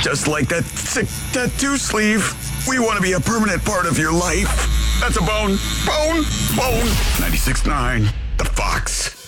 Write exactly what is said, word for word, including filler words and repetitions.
Just like that sick tattoo sleeve, we want to be a permanent part of your life. That's a bone, bone, bone. ninety-six point nine, The Fox.